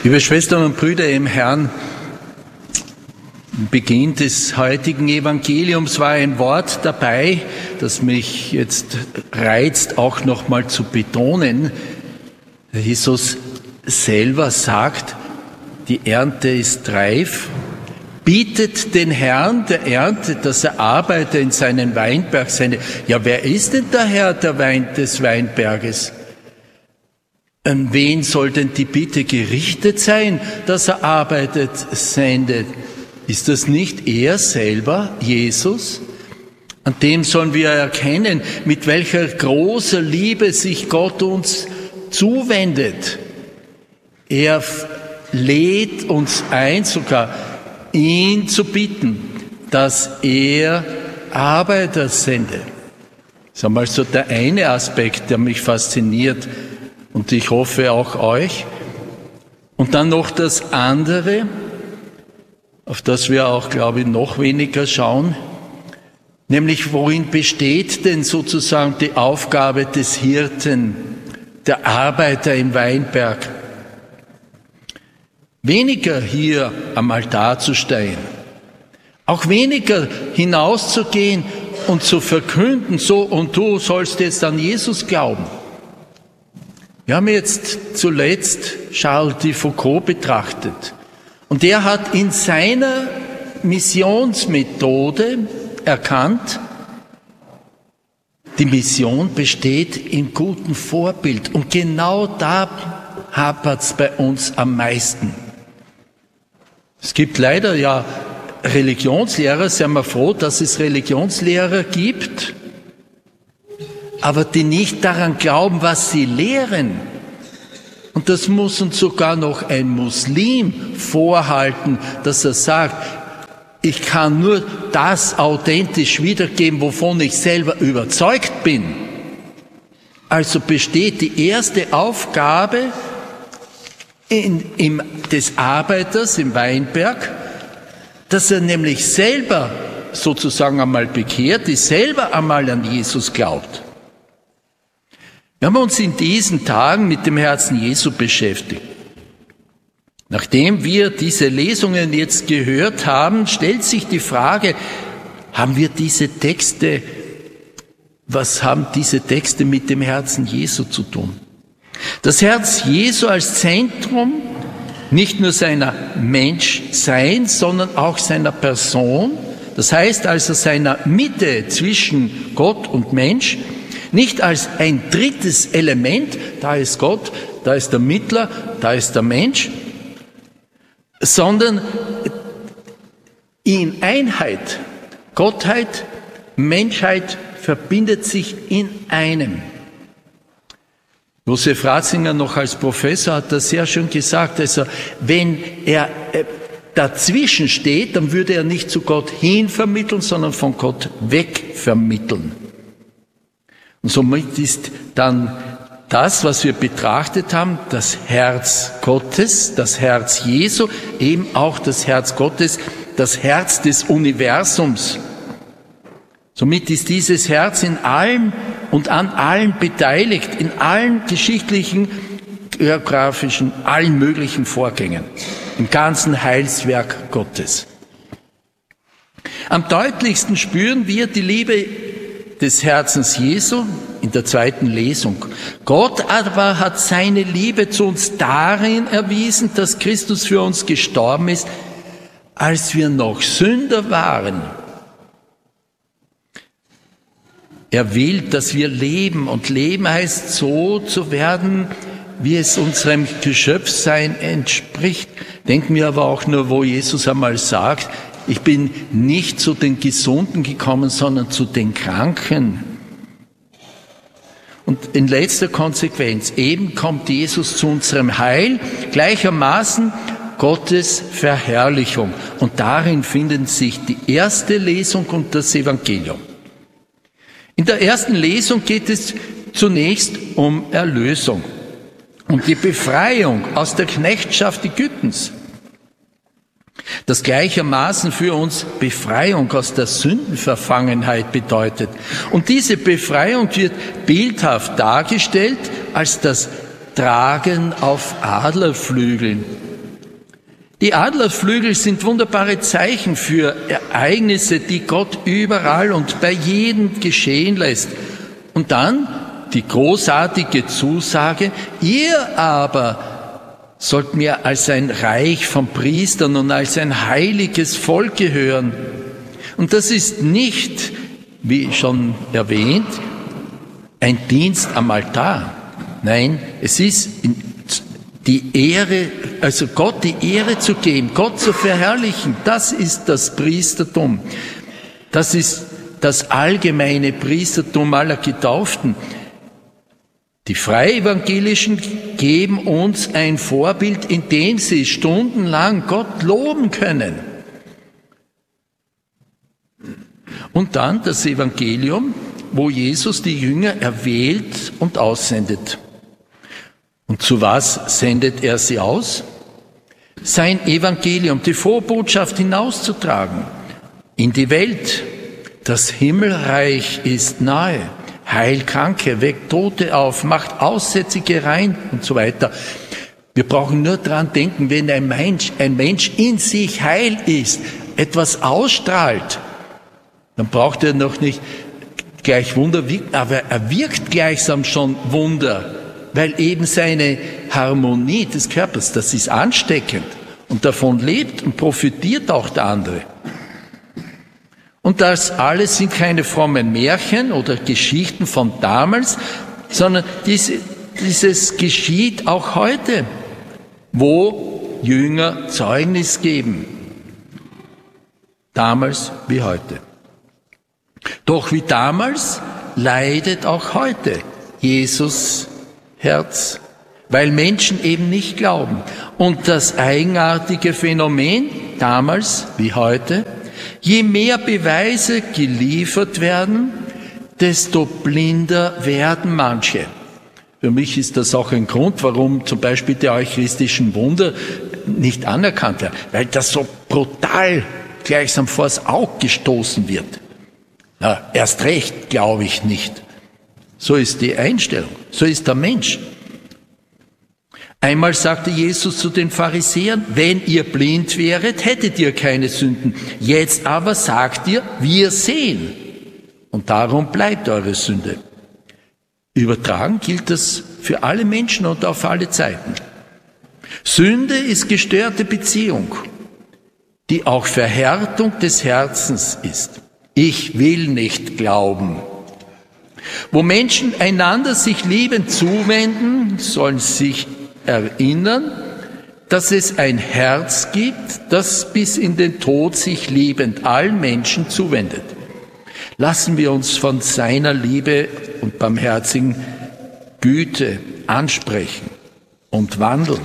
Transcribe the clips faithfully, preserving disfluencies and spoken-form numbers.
Liebe Schwestern und Brüder im Herrn, am Beginn des heutigen Evangeliums war ein Wort dabei, das mich jetzt reizt, auch nochmal zu betonen. Jesus selber sagt, die Ernte ist reif, bittet den Herrn der Ernte, dass er Arbeiter in seinen Weinberg sende. Ja, wer ist denn der Herr der Wein, des Weinberges? An wen soll denn die Bitte gerichtet sein, dass er arbeitet, sendet? Ist das nicht er selber, Jesus? An dem sollen wir erkennen, mit welcher großer Liebe sich Gott uns zuwendet. Er lädt uns ein, sogar ihn zu bitten, dass er Arbeiter sende. Das ist einmal so der eine Aspekt, der mich fasziniert. Und ich hoffe auch euch. Und dann noch das andere, auf das wir auch, glaube ich, noch weniger schauen, nämlich worin besteht denn sozusagen die Aufgabe des Hirten, der Arbeiter im Weinberg? Weniger hier am Altar zu stehen, auch weniger hinauszugehen und zu verkünden, so und du sollst jetzt an Jesus glauben. Wir haben jetzt zuletzt Charles de Foucault betrachtet und er hat in seiner Missionsmethode erkannt, die Mission besteht im guten Vorbild und genau da hapert's bei uns am meisten. Es gibt leider ja Religionslehrer, sind wir froh, dass es Religionslehrer gibt, aber die nicht daran glauben, was sie lehren. Und das muss uns sogar noch ein Muslim vorhalten, dass er sagt, ich kann nur das authentisch wiedergeben, wovon ich selber überzeugt bin. Also besteht die erste Aufgabe in, im, des Arbeiters im Weinberg, dass er nämlich selber sozusagen einmal bekehrt ist, selber einmal an Jesus glaubt. Wir haben uns in diesen Tagen mit dem Herzen Jesu beschäftigt. Nachdem wir diese Lesungen jetzt gehört haben, stellt sich die Frage, haben wir diese Texte, was haben diese Texte mit dem Herzen Jesu zu tun? Das Herz Jesu als Zentrum, nicht nur seiner Menschsein, sondern auch seiner Person, das heißt also seiner Mitte zwischen Gott und Mensch, nicht als ein drittes Element, da ist Gott, da ist der Mittler, da ist der Mensch, sondern in Einheit. Gottheit, Menschheit verbindet sich in einem. Josef Ratzinger noch als Professor hat das sehr schön gesagt, also wenn er dazwischen steht, dann würde er nicht zu Gott hin vermitteln, sondern von Gott weg vermitteln. Und somit ist dann das, was wir betrachtet haben, das Herz Gottes, das Herz Jesu, eben auch das Herz Gottes, das Herz des Universums. Somit ist dieses Herz in allem und an allem beteiligt, in allen geschichtlichen, geografischen, allen möglichen Vorgängen, im ganzen Heilswerk Gottes. Am deutlichsten spüren wir die Liebe des Herzens Jesu in der zweiten Lesung. Gott aber hat seine Liebe zu uns darin erwiesen, dass Christus für uns gestorben ist, als wir noch Sünder waren. Er will, dass wir leben, und Leben heißt so zu werden, wie es unserem Geschöpfsein entspricht. Denken wir aber auch nur, wo Jesus einmal sagt, ich bin nicht zu den Gesunden gekommen, sondern zu den Kranken. Und in letzter Konsequenz, eben kommt Jesus zu unserem Heil, gleichermaßen Gottes Verherrlichung. Und darin finden sich die erste Lesung und das Evangelium. In der ersten Lesung geht es zunächst um Erlösung, um die Befreiung aus der Knechtschaft Ägyptens, das gleichermaßen für uns Befreiung aus der Sündenverfangenheit bedeutet. Und diese Befreiung wird bildhaft dargestellt als das Tragen auf Adlerflügeln. Die Adlerflügel sind wunderbare Zeichen für Ereignisse, die Gott überall und bei jedem geschehen lässt. Und dann die großartige Zusage, ihr aber sollt mir als ein Reich von Priestern und als ein heiliges Volk gehören. Und das ist nicht, wie schon erwähnt, ein Dienst am Altar. Nein, es ist die Ehre, also Gott die Ehre zu geben, Gott zu verherrlichen, das ist das Priestertum. Das ist das allgemeine Priestertum aller Getauften. Die Freievangelischen geben uns ein Vorbild, in dem sie stundenlang Gott loben können. Und dann das Evangelium, wo Jesus die Jünger erwählt und aussendet. Und zu was sendet er sie aus? Sein Evangelium, die frohe Botschaft hinauszutragen in die Welt. Das Himmelreich ist nahe. Heilt Kranke, weckt Tote auf, macht Aussätzige rein und so weiter. Wir brauchen nur dran denken, wenn ein Mensch, ein Mensch in sich heil ist, etwas ausstrahlt, dann braucht er noch nicht gleich Wunder wirken, aber er wirkt gleichsam schon Wunder, weil eben seine Harmonie des Körpers, das ist ansteckend und davon lebt und profitiert auch der andere. Und das alles sind keine frommen Märchen oder Geschichten von damals, sondern diese, dieses geschieht auch heute, wo Jünger Zeugnis geben. Damals wie heute. Doch wie damals leidet auch heute Jesus Herz, weil Menschen eben nicht glauben. Und das eigenartige Phänomen, damals wie heute, je mehr Beweise geliefert werden, desto blinder werden manche. Für mich ist das auch ein Grund, warum zum Beispiel die eucharistischen Wunder nicht anerkannt werden, weil das so brutal gleichsam vors Auge gestoßen wird. Na, erst recht glaube ich nicht. So ist die Einstellung, so ist der Mensch. Einmal sagte Jesus zu den Pharisäern, wenn ihr blind wäret, hättet ihr keine Sünden. Jetzt aber sagt ihr, wir sehen. Und darum bleibt eure Sünde. Übertragen gilt das für alle Menschen und auf alle Zeiten. Sünde ist gestörte Beziehung, die auch Verhärtung des Herzens ist. Ich will nicht glauben. Wo Menschen einander sich liebend zuwenden, sollen sich erinnern, dass es ein Herz gibt, das bis in den Tod sich liebend allen Menschen zuwendet. Lassen wir uns von seiner Liebe und barmherzigen Güte ansprechen und wandeln.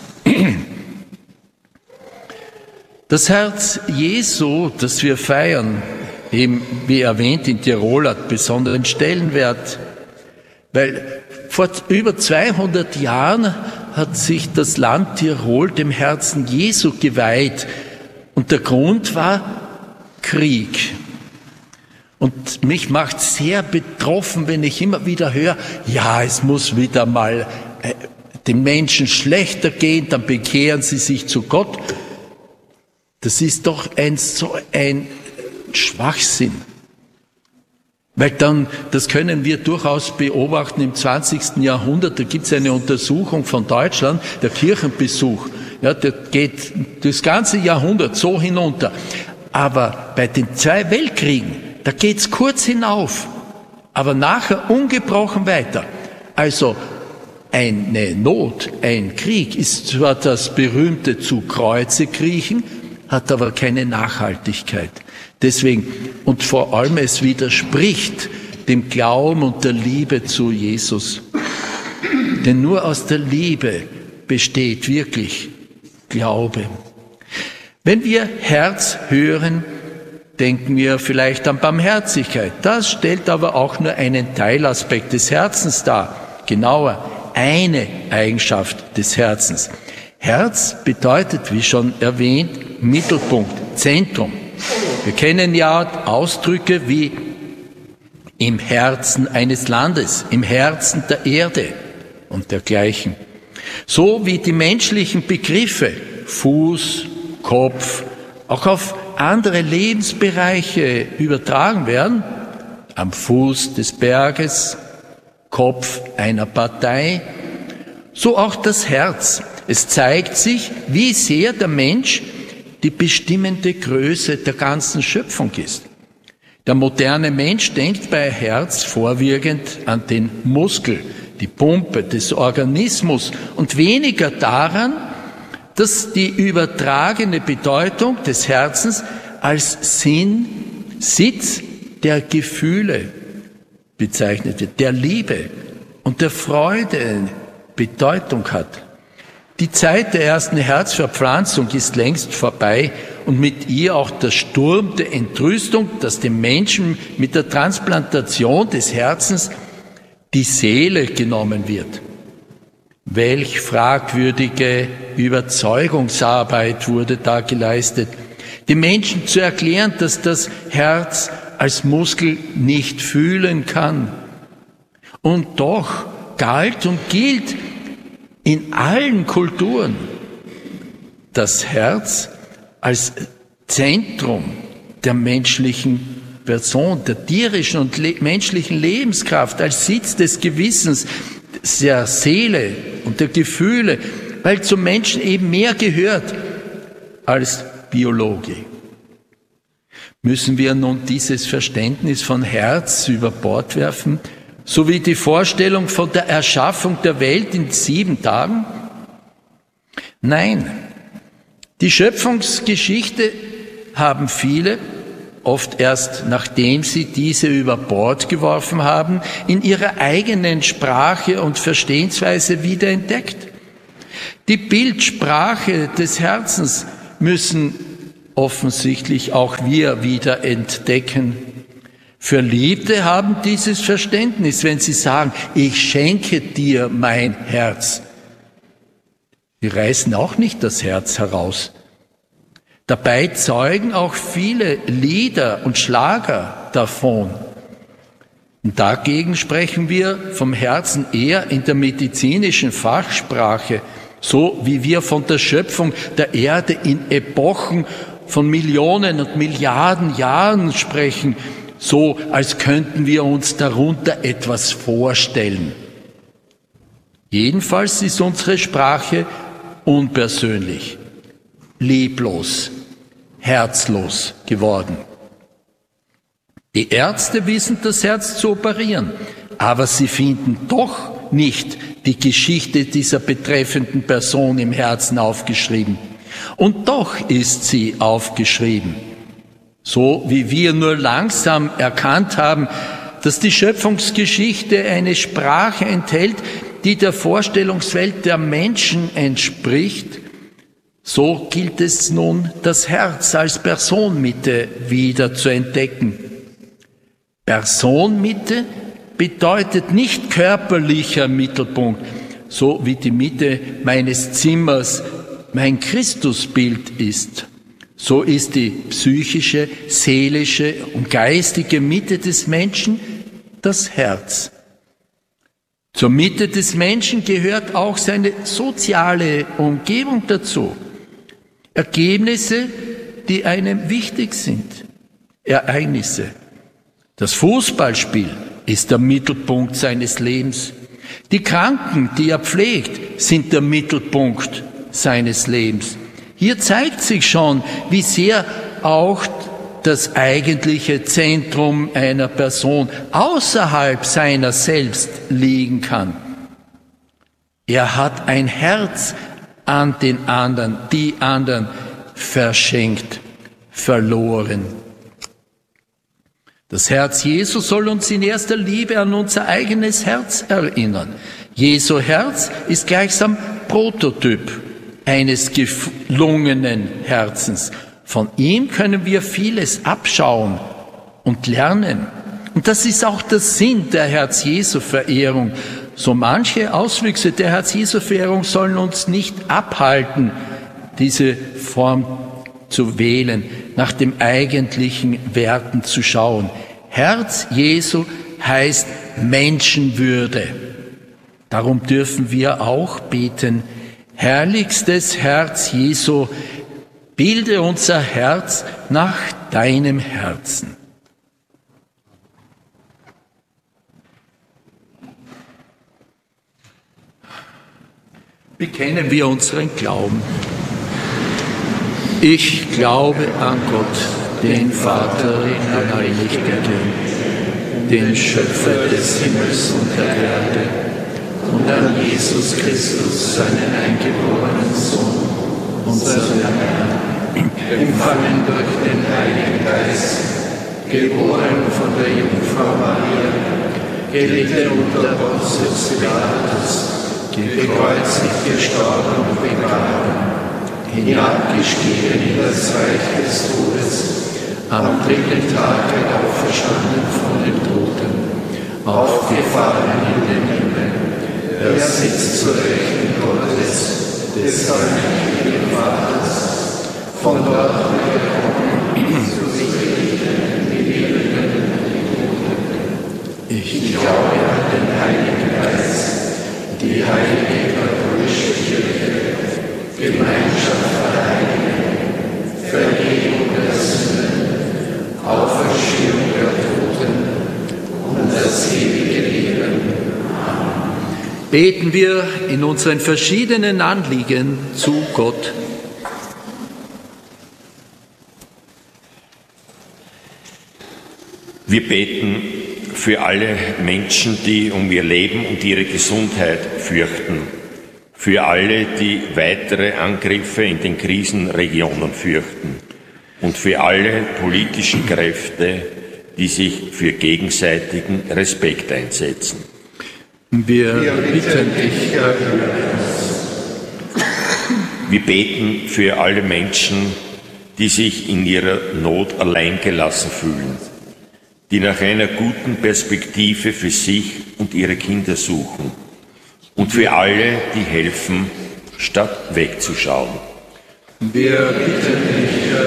Das Herz Jesu, das wir feiern, eben wie erwähnt in Tirol, hat besonderen Stellenwert, weil vor über zweihundert Jahren hat sich das Land Tirol dem Herzen Jesu geweiht und der Grund war Krieg. Und mich macht sehr betroffen, wenn ich immer wieder höre, ja, es muss wieder mal äh, den Menschen schlechter gehen, dann bekehren sie sich zu Gott. Das ist doch ein so ein Schwachsinn. Weil dann, das können wir durchaus beobachten im zwanzigsten Jahrhundert, da gibt es eine Untersuchung von Deutschland, der Kirchenbesuch, ja, der geht das ganze Jahrhundert so hinunter. Aber bei den zwei Weltkriegen, da geht's kurz hinauf, aber nachher ungebrochen weiter. Also eine Not, ein Krieg ist zwar das berühmte zu Kreuze kriechen, hat aber keine Nachhaltigkeit. Deswegen, und vor allem es widerspricht dem Glauben und der Liebe zu Jesus. Denn nur aus der Liebe besteht wirklich Glaube. Wenn wir Herz hören, denken wir vielleicht an Barmherzigkeit. Das stellt aber auch nur einen Teilaspekt des Herzens dar. Genauer, eine Eigenschaft des Herzens. Herz bedeutet, wie schon erwähnt, Mittelpunkt, Zentrum. Wir kennen ja Ausdrücke wie im Herzen eines Landes, im Herzen der Erde und dergleichen. So wie die menschlichen Begriffe Fuß, Kopf, auch auf andere Lebensbereiche übertragen werden. Am Fuß des Berges, Kopf einer Partei, so auch das Herz. Es zeigt sich, wie sehr der Mensch die bestimmende Größe der ganzen Schöpfung ist. Der moderne Mensch denkt bei Herz vorwiegend an den Muskel, die Pumpe des Organismus und weniger daran, dass die übertragene Bedeutung des Herzens als Sinn, Sitz der Gefühle bezeichnet wird, der Liebe und der Freude Bedeutung hat. Die Zeit der ersten Herzverpflanzung ist längst vorbei und mit ihr auch der Sturm der Entrüstung, dass dem Menschen mit der Transplantation des Herzens die Seele genommen wird. Welch fragwürdige Überzeugungsarbeit wurde da geleistet, den Menschen zu erklären, dass das Herz als Muskel nicht fühlen kann. Und doch galt und gilt in allen Kulturen das Herz als Zentrum der menschlichen Person, der tierischen und le- menschlichen Lebenskraft, als Sitz des Gewissens, der Seele und der Gefühle, weil zum Menschen eben mehr gehört als Biologie. Müssen wir nun dieses Verständnis von Herz über Bord werfen, sowie die Vorstellung von der Erschaffung der Welt in sieben Tagen? Nein, die Schöpfungsgeschichte haben viele, oft erst nachdem sie diese über Bord geworfen haben, in ihrer eigenen Sprache und Verstehensweise wiederentdeckt. Die Bildsprache des Herzens müssen offensichtlich auch wir wieder entdecken. Verliebte haben dieses Verständnis, wenn sie sagen, ich schenke dir mein Herz. Die reißen auch nicht das Herz heraus. Dabei zeugen auch viele Lieder und Schlager davon. Und dagegen sprechen wir vom Herzen eher in der medizinischen Fachsprache, so wie wir von der Schöpfung der Erde in Epochen von Millionen und Milliarden Jahren sprechen, so als könnten wir uns darunter etwas vorstellen. Jedenfalls ist unsere Sprache unpersönlich, lieblos, herzlos geworden. Die Ärzte wissen, das Herz zu operieren, aber sie finden doch nicht die Geschichte dieser betreffenden Person im Herzen aufgeschrieben. Und doch ist sie aufgeschrieben. So wie wir nur langsam erkannt haben, dass die Schöpfungsgeschichte eine Sprache enthält, die der Vorstellungswelt der Menschen entspricht, so gilt es nun, das Herz als Personenmitte wieder zu entdecken. Personenmitte bedeutet nicht körperlicher Mittelpunkt, so wie die Mitte meines Zimmers mein Christusbild ist. So ist die psychische, seelische und geistige Mitte des Menschen das Herz. Zur Mitte des Menschen gehört auch seine soziale Umgebung dazu. Ergebnisse, die einem wichtig sind. Ereignisse. Das Fußballspiel ist der Mittelpunkt seines Lebens. Die Kranken, die er pflegt, sind der Mittelpunkt seines Lebens. Hier zeigt sich schon, wie sehr auch das eigentliche Zentrum einer Person außerhalb seiner selbst liegen kann. Er hat ein Herz an den anderen, die anderen verschenkt, verloren. Das Herz Jesu soll uns in erster Liebe an unser eigenes Herz erinnern. Jesu Herz ist gleichsam Prototyp eines gelungenen Herzens. Von ihm können wir vieles abschauen und lernen. Und das ist auch der Sinn der Herz-Jesu-Verehrung. So manche Auswüchse der Herz-Jesu-Verehrung sollen uns nicht abhalten, diese Form zu wählen, nach dem eigentlichen Werten zu schauen. Herz Jesu heißt Menschenwürde. Darum dürfen wir auch beten, Herrlichstes Herz Jesu, bilde unser Herz nach deinem Herzen. Bekennen wir unseren Glauben. Ich glaube an Gott, den Vater in Heiligkeit, den Schöpfer des Himmels und der Erde, und an Jesus Christus, seinen eingeborenen Sohn, unseren Herrn, empfangen durch den Heiligen Geist, geboren von der Jungfrau Maria, gelitten unter Pontius Pilatus, gekreuzigt, gestorben und begraben, hinabgestiegen in das Reich des Todes, am dritten Tage auferstanden von den Toten, aufgefahren in den Himmel, er sitzt zur Rechten Gottes, des allmächtigen Vaters, von dort wird er kommen, zu richten die Lebenden und die Toten. Ich glaube an den Heiligen Geist, die heilige katholische Kirche, Gemeinschaft der Heiligen, Vergebung der Sünden, Auferstehung der Toten und das ewige Leben. Amen. Beten wir in unseren verschiedenen Anliegen zu Gott. Wir beten für alle Menschen, die um ihr Leben und ihre Gesundheit fürchten. Für alle, die weitere Angriffe in den Krisenregionen fürchten. Und für alle politischen Kräfte, die sich für gegenseitigen Respekt einsetzen. Wir bitten dich, Herr. Wir beten für alle Menschen, die sich in ihrer Not alleingelassen fühlen, die nach einer guten Perspektive für sich und ihre Kinder suchen. Und für alle, die helfen, statt wegzuschauen. Wir bitten dich, Herr.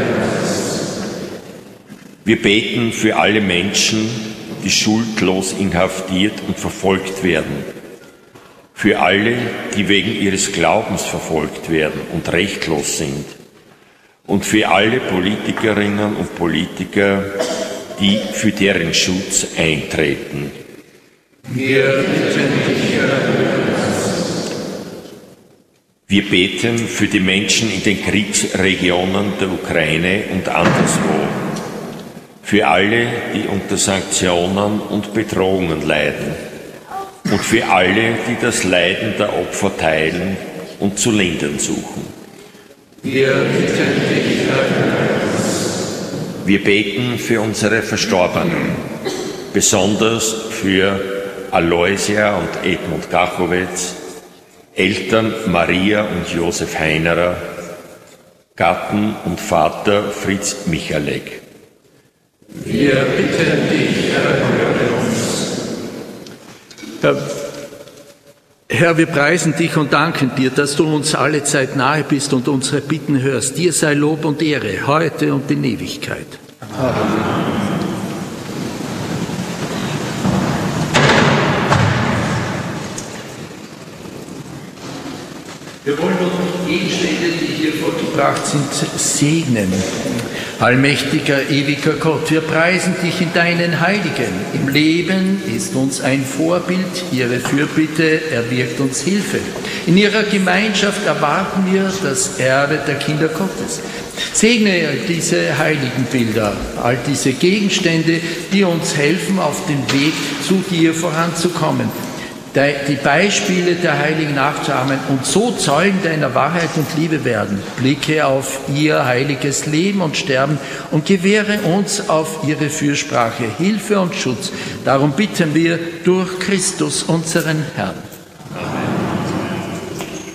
Wir beten für alle Menschen, die schuldlos inhaftiert und verfolgt werden. Für alle, die wegen ihres Glaubens verfolgt werden und rechtlos sind. Und für alle Politikerinnen und Politiker, die für deren Schutz eintreten. Wir bitten dich, Herr. Wir beten für die Menschen in den Kriegsregionen der Ukraine und anderswo. Für alle, die unter Sanktionen und Bedrohungen leiden. Und für alle, die das Leiden der Opfer teilen und zu lindern suchen. Wir bitten dich, Herr. Wir beten für unsere Verstorbenen, besonders für Aloysia und Edmund Gachowitz, Eltern Maria und Josef Heinerer, Gatten und Vater Fritz Michalek. Wir bitten dich, Herr, höre uns. Herr, Herr, wir preisen dich und danken dir, dass du uns alle Zeit nahe bist und unsere Bitten hörst. Dir sei Lob und Ehre, heute und in Ewigkeit. Amen. Wir wollen uns die Gegenstände, die hier vorgebracht sind, segnen. Allmächtiger, ewiger Gott, wir preisen dich in deinen Heiligen. Im Leben ist uns ein Vorbild, ihre Fürbitte erwirkt uns Hilfe. In ihrer Gemeinschaft erwarten wir das Erbe der Kinder Gottes. Segne diese heiligen Bilder, all diese Gegenstände, die uns helfen, auf dem Weg zu dir voranzukommen. Die Beispiele der Heiligen nachzuahmen und so Zeugen deiner Wahrheit und Liebe werden. Blicke auf ihr heiliges Leben und Sterben und gewähre uns auf ihre Fürsprache Hilfe und Schutz. Darum bitten wir durch Christus, unseren Herrn.